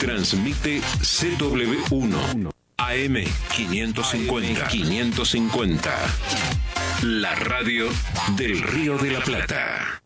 Transmite CW1 AM 550. La radio del Río de la Plata.